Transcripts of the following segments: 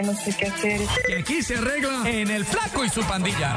no sé qué hacer. Y aquí se arregla en El Flaco y su pandilla.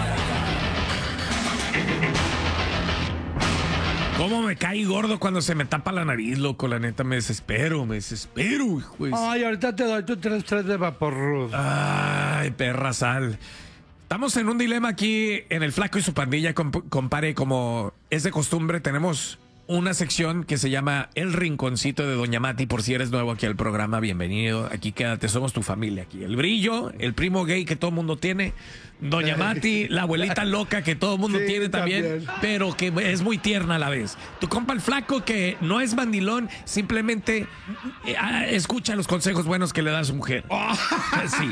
¿Cómo me cae gordo cuando se me tapa la nariz, loco? La neta, me desespero, hijo. Ay, ahorita te doy tu 3-3 de Vaporrub. Ay, perra sal. Estamos en un dilema aquí en El Flaco y su pandilla, compare, como es de costumbre, tenemos una sección que se llama El Rinconcito de Doña Mati. Por si eres nuevo aquí al programa, bienvenido. Aquí quédate, somos tu familia aquí. El Brillo, el primo gay que todo el mundo tiene. Doña Mati, la abuelita loca que todo el mundo tiene también, pero que es muy tierna a la vez. Tu compa el Flaco, que no es mandilón, simplemente escucha los consejos buenos que le da a su mujer. Sí,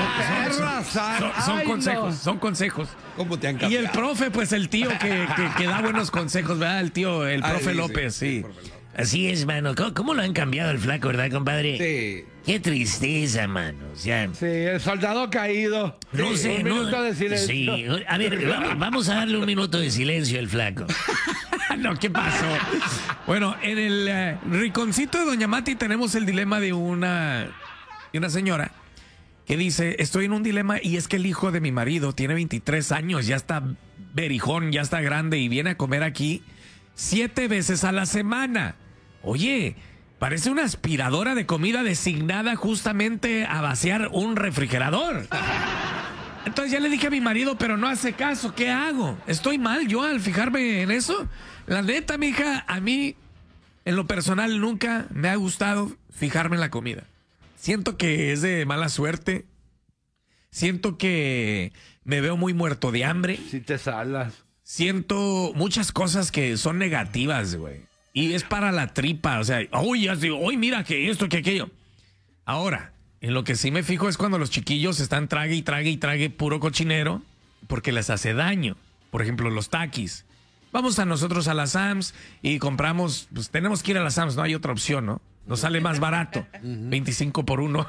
son consejos. ¿Cómo te han cambiado? Y el profe, pues el tío que da buenos consejos, ¿verdad? El profe López, sí. Así es, mano. ¿Cómo lo han cambiado el Flaco, verdad, compadre? Sí. Qué tristeza, mano. O sea, Sí, el soldado caído. no sé, Un minuto de silencio. Sí, a ver, vamos a darle un minuto de silencio al Flaco. No, ¿qué pasó? Bueno, en el rinconcito de Doña Mati tenemos el dilema de una señora que dice, estoy en un dilema y es que el hijo de mi marido tiene 23 años, ya está berijón, ya está grande y viene a comer aquí 7 veces a la semana. Oye, parece una aspiradora de comida designada justamente a vaciar un refrigerador. Entonces ya le dije a mi marido, pero no hace caso. ¿Qué hago? ¿Estoy mal yo al fijarme en eso? La neta, mija, a mí, en lo personal, nunca me ha gustado fijarme en la comida. Siento que es de mala suerte. Siento que me veo muy muerto de hambre. Si te salas. Siento muchas cosas que son negativas, güey. Y es para la tripa, o sea, uy, mira que esto, que aquello. Ahora, en lo que sí me fijo es cuando los chiquillos están trague y trague puro cochinero porque les hace daño. Por ejemplo, los Takis. Vamos a nosotros a la Sam's y compramos, pues tenemos que ir a la Sam's, no hay otra opción, ¿no? Nos sale más barato, 25 por 1.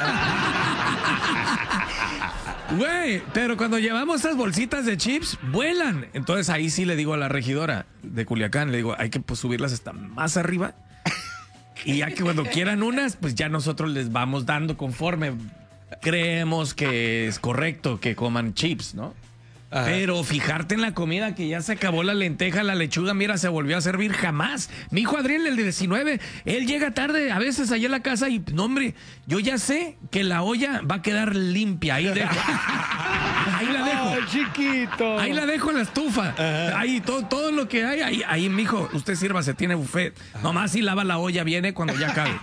Güey, pero cuando llevamos esas bolsitas de chips, vuelan. Entonces ahí sí le digo a la regidora de Culiacán, le digo, hay que subirlas hasta más arriba. Y ya que cuando quieran unas, pues ya nosotros les vamos dando conforme creemos que es correcto que coman chips, ¿no? Ajá. Pero fijarte en la comida, que ya se acabó la lenteja, la lechuga, mira, se volvió a servir jamás. Mi hijo Adriel, el de 19, él llega tarde a veces allá a la casa y, no, hombre, yo ya sé que la olla va a quedar limpia. Ahí la dejo. Oh, chiquito. Ahí la dejo en la estufa. Ajá. Ahí todo lo que hay, ahí, mijo, usted sírvase, tiene buffet. Nomás si lava la olla, viene cuando ya acabe.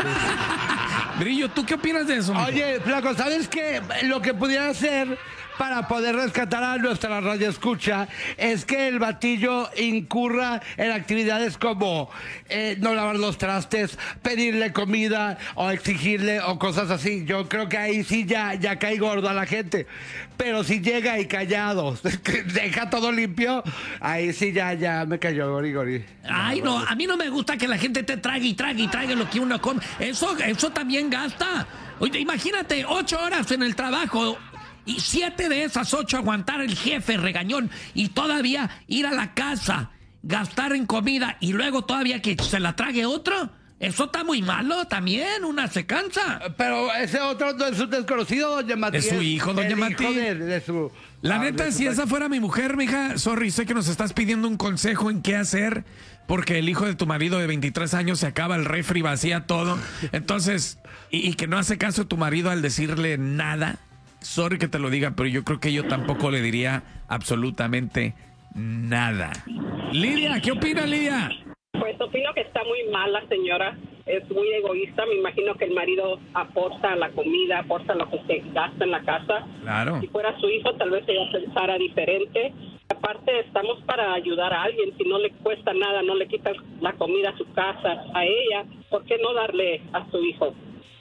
Brillo, ¿tú qué opinas de eso, mijo? Oye, Flaco, ¿sabes qué? Lo que pudiera hacer para poder rescatar a nuestra radio escucha es que el batillo incurra en actividades como no lavar los trastes, pedirle comida o exigirle o cosas así. Yo creo que ahí sí ya cae gordo a la gente. Pero si llega y callado, deja todo limpio, ahí sí ya me cayó gori. Ay, no, a mí no me gusta que la gente te trague y trague lo que uno come. Eso también gasta. Oye, imagínate, 8 horas en el trabajo y 7 de esas 8 aguantar el jefe regañón y todavía ir a la casa, gastar en comida y luego todavía que se la trague otro. Eso está muy malo también, una se cansa. Pero ese otro no es un desconocido, doña Mati. Es su hijo, doña Mati. La neta, si esa fuera mi mujer, mija, sorry, sé que nos estás pidiendo un consejo en qué hacer, porque el hijo de tu marido de 23 años se acaba el refri, vacía todo. Entonces, y que no hace caso tu marido al decirle nada. Sorry que te lo diga, pero yo creo que yo tampoco le diría absolutamente nada. Lidia, ¿qué opina, Lidia? Pues opino que está muy mal la señora, es muy egoísta. Me imagino que el marido aporta la comida, aporta lo que se gasta en la casa. Claro. Si fuera su hijo, tal vez ella pensara diferente. Aparte, estamos para ayudar a alguien. Si no le cuesta nada, no le quitas la comida a su casa, a ella, ¿por qué no darle a su hijo?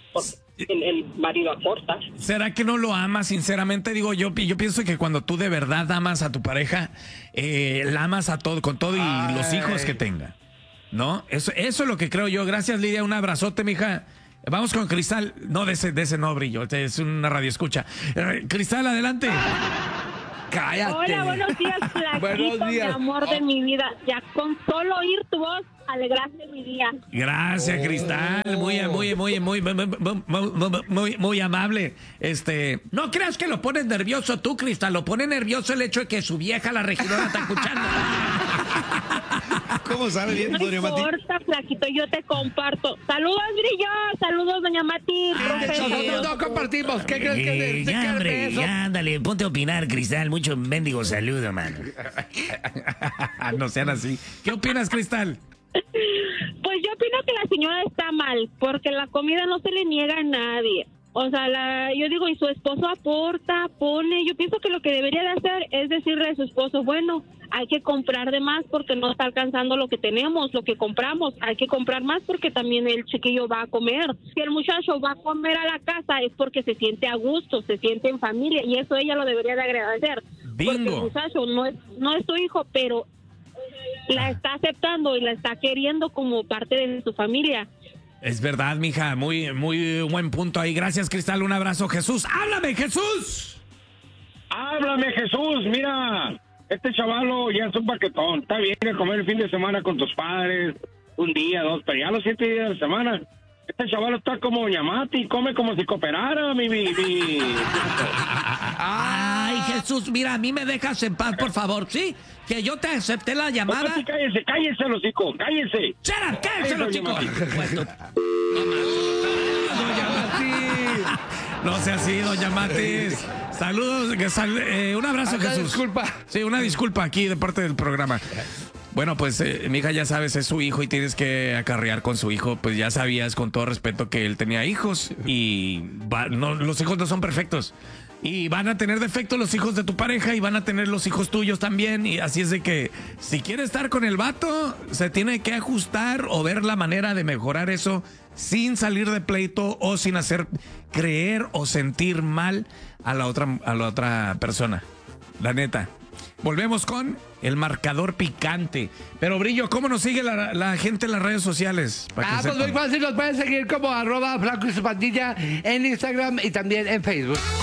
El marido aporta. ¿Será que no lo amas? Sinceramente, digo, yo pienso que cuando tú de verdad amas a tu pareja, la amas a todo, con todo y los hijos que tenga, ¿no? Eso es lo que creo yo. Gracias, Lidia, un abrazote, mija. Vamos con Cristal. No, de ese no, Brillo, es una radio escucha. Cristal, adelante. Cállate. Hola, buenos días, Flaquito, Buenos días. mi amor de mi vida. Ya con solo oír tu voz, alegraste mi día. Gracias, Cristal. Muy amable. No creas que lo pones nervioso tú, Cristal. Lo pone nervioso el hecho de que su vieja, la regidora, está escuchando. ¿Cómo sabe bien, No doña Mati? importa, Flaquito, yo te comparto. Saludos, Brillo. Saludos, doña Mati. Nosotros no compartimos. ¿Qué crees que Ya, hombre, eso? ya, ándale, ponte a opinar, Cristal. Mucho mendigo saludo, mano. No sean así. ¿Qué opinas, Cristal? Pues yo opino que la señora está mal, porque la comida no se le niega a nadie. O sea, yo digo, y su esposo aporta, pone. Yo pienso que lo que debería de hacer es decirle a su esposo, bueno, hay que comprar de más porque no está alcanzando lo que tenemos, lo que compramos. Hay que comprar más porque también el chiquillo va a comer. Si el muchacho va a comer a la casa es porque se siente a gusto, se siente en familia, y eso ella lo debería de agradecer. Porque el Bingo. muchacho no es su hijo, pero la está aceptando y la está queriendo como parte de su familia. Es verdad, mija. Muy buen punto ahí. Gracias, Cristal. Un abrazo, Jesús. ¡Háblame, Jesús! Háblame, Jesús, mira, este chavalo ya es un paquetón. Está bien de comer el fin de semana con tus padres, un día, dos, pero ya los 7 días de la semana. Este chavalo está como Doña Mati, come como si cooperara, mi. Ay, Jesús, mira, a mí me dejas en paz, por favor, ¿sí? Que yo te acepté la llamada. Mati, cállese los hijos, cállese. ¡Chera, cállese los chicos! Doña Mati. No sea así, doña Matis. Saludos, un abrazo, Una Jesús. disculpa. Sí, una disculpa aquí de parte del programa. Bueno, pues mi hija, ya sabes, es su hijo y tienes que acarrear con su hijo. Pues ya sabías, con todo respeto, que él tenía hijos y los hijos no son perfectos. Y van a tener defectos los hijos de tu pareja y van a tener los hijos tuyos también. Y así es de que si quiere estar con el vato, se tiene que ajustar o ver la manera de mejorar eso sin salir de pleito o sin hacer creer o sentir mal a la otra persona. La neta. Volvemos con el marcador picante. Pero, Brillo, ¿cómo nos sigue la gente en las redes sociales? Para que Pues muy sepan. fácil, nos pueden seguir como @Flaco y su pandilla en Instagram y también en Facebook.